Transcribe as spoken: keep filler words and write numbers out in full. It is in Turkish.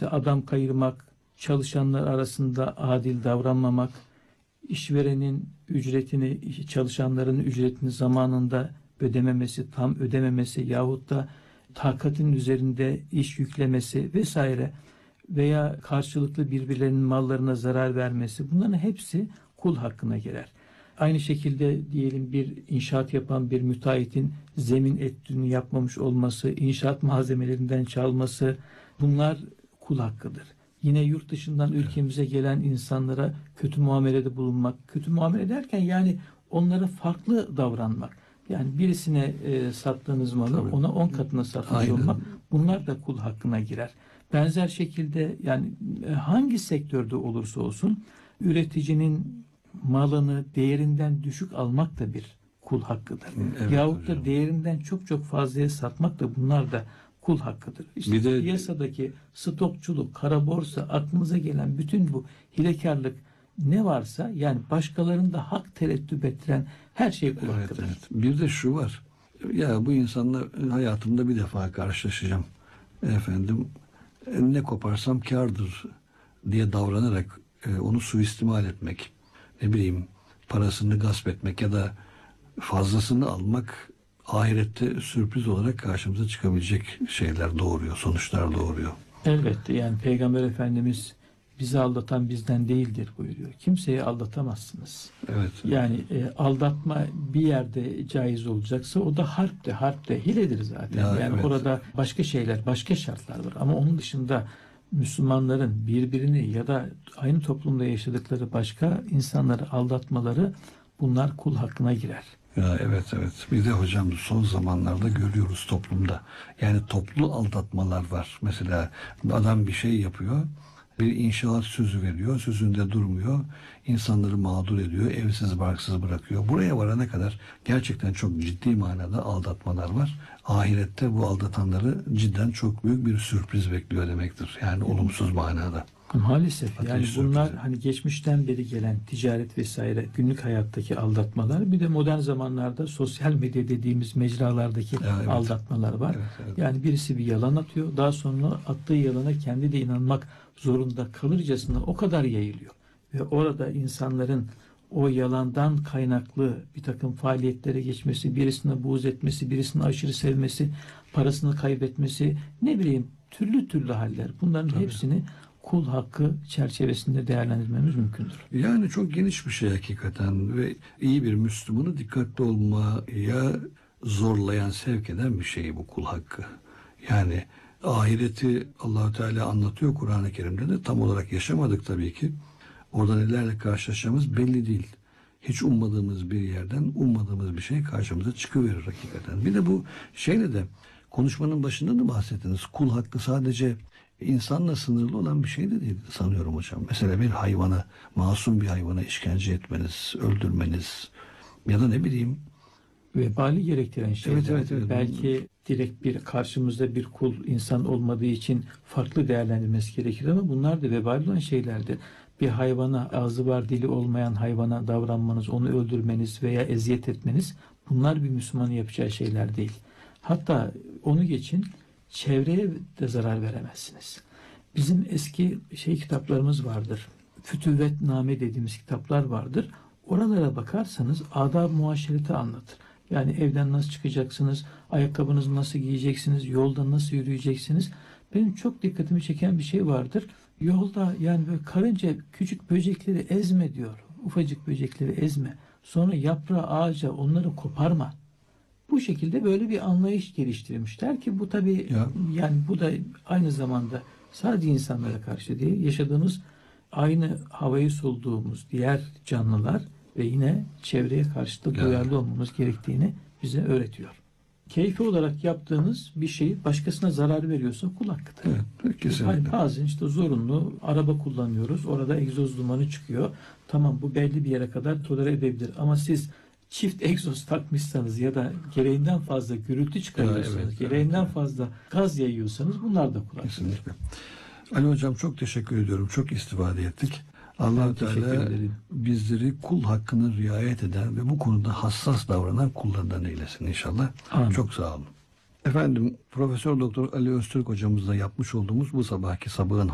işte adam kayırmak, çalışanlar arasında adil davranmamak, işverenin ücretini, çalışanların ücretini zamanında ödememesi, tam ödememesi yahut da takatın üzerinde iş yüklemesi vesaire veya karşılıklı birbirlerinin mallarına zarar vermesi, bunların hepsi kul hakkına girer. Aynı şekilde diyelim bir inşaat yapan bir müteahhitin zemin etüdünü yapmamış olması, inşaat malzemelerinden çalması, bunlar kul hakkıdır. Yine yurt dışından ülkemize gelen insanlara kötü muamelede bulunmak, kötü muamele derken yani onlara farklı davranmak. Yani birisine e, sattığınız malı Tabii. ona on katına satmış Aynen. olmak, bunlar da kul hakkına girer. Benzer şekilde yani e, hangi sektörde olursa olsun üreticinin malını değerinden düşük almak da bir kul hakkıdır. Evet, Yahut hocam. da değerinden çok çok fazlaya satmak da, bunlar da kul hakkıdır. İşte Bir de piyasadaki stokçuluk, kara borsa, aklınıza gelen bütün bu hilekarlık ne varsa, yani başkalarında hak tereddüt ettiren her şey kul evet, hakkıdır. evet. Bir de şu var. Ya bu insanla hayatımda bir defa karşılaşacağım. Efendim ne koparsam kârdır diye davranarak e, onu suistimal etmek, ne bileyim parasını gasp etmek ya da fazlasını almak ahirette sürpriz olarak karşımıza çıkabilecek şeyler doğuruyor, sonuçlar doğuruyor. Elbette, yani Peygamber Efendimiz bizi aldatan bizden değildir buyuruyor. Kimseyi aldatamazsınız. Evet. Yani e, aldatma bir yerde caiz olacaksa o da harpte, harpte hiledir zaten. Ya, yani evet. orada başka şeyler, başka şartlar var. Ama onun dışında Müslümanların birbirini ya da aynı toplumda yaşadıkları başka insanları aldatmaları, bunlar kul hakkına girer. Ya evet evet. Bir de hocam son zamanlarda görüyoruz toplumda. Yani toplu aldatmalar var. Mesela adam bir şey yapıyor. Bir inşaat sözü veriyor. Sözünde durmuyor. İnsanları mağdur ediyor. Evsiz barksız bırakıyor. Buraya varana kadar gerçekten çok ciddi manada aldatmalar var. Ahirette bu aldatanları cidden çok büyük bir sürpriz bekliyor demektir. Yani olumsuz manada. Maalesef Ateş yani sürprizi. bunlar hani geçmişten beri gelen ticaret vesaire, günlük hayattaki aldatmalar, bir de modern zamanlarda sosyal medya dediğimiz mecralardaki Ya, evet. aldatmalar var. Evet, evet. Yani birisi bir yalan atıyor, daha sonra attığı yalana kendi de inanmak zorunda kalırcasına o kadar yayılıyor. Ve orada insanların o yalandan kaynaklı bir takım faaliyetlere geçmesi, birisine buğz etmesi, birisini aşırı sevmesi, parasını kaybetmesi, ne bileyim türlü türlü haller. Bunların Tabii. hepsini kul hakkı çerçevesinde değerlendirmemiz mümkündür. Yani çok geniş bir şey hakikaten ve iyi bir Müslümanı dikkatli olmaya zorlayan, sevk eden bir şey bu kul hakkı. Yani ahireti Allah-u Teala anlatıyor Kur'an-ı Kerim'de de, tam olarak yaşamadık tabii ki. Orada nelerle karşılaşacağımız belli değil. Hiç ummadığımız bir yerden ummadığımız bir şey karşımıza çıkıverir hakikaten. Bir de bu şeyle de konuşmanın başında da bahsettiniz. Kul hakkı sadece insanla sınırlı olan bir şey de değil sanıyorum hocam. Mesela bir hayvana, masum bir hayvana işkence etmeniz, öldürmeniz ya da ne bileyim. Vebali gerektiren şeyler. Evet, evet, evet. Belki direkt bir karşımızda bir kul insan olmadığı için farklı değerlendirmesi gerekir ama bunlar da vebali olan şeylerdir. Bir hayvana, ağzı var dili olmayan hayvana davranmanız, onu öldürmeniz veya eziyet etmeniz, bunlar bir Müslümanın yapacağı şeyler değil. Hatta onu geçin, çevreye de zarar veremezsiniz. Bizim eski şey kitaplarımız vardır. Fütüvvetname dediğimiz kitaplar vardır. Oralara bakarsanız adab-ı muaşereti anlatır. Yani evden nasıl çıkacaksınız, ayakkabınızı nasıl giyeceksiniz, yolda nasıl yürüyeceksiniz. Benim çok dikkatimi çeken bir şey vardır. Yolda yani böyle karınca küçük böcekleri ezme diyor. Ufacık böcekleri ezme. Sonra yaprağı, ağaca onları koparma. Bu şekilde böyle bir anlayış geliştirmişler ki bu tabii Ya. yani bu da aynı zamanda sadece insanlara karşı değil, yaşadığımız aynı havayı soluduğumuz diğer canlılar ve yine çevreye karşı da duyarlı olmamız gerektiğini bize öğretiyor. Keyfi olarak yaptığınız bir şeyi başkasına zarar veriyorsa kul hakkıdır. Evet, kesinlikle. Bazen işte zorunlu araba kullanıyoruz. Orada egzoz dumanı çıkıyor. Tamam, bu belli bir yere kadar tolere edebilir. Ama siz çift egzoz takmışsanız ya da gereğinden fazla gürültü çıkarıyorsanız, evet, gereğinden evet. fazla gaz yayıyorsanız bunlar da kul hakkıdır. Kesinlikle. Ali hocam çok teşekkür ediyorum. Çok istifade ettik. Allah-u Teala bizleri kul hakkını riayet eden ve bu konuda hassas davranan kullarından eylesin inşallah. Amin. Çok sağ olun. Efendim Profesör Doktor Ali Öztürk hocamızla yapmış olduğumuz bu sabahki sabahın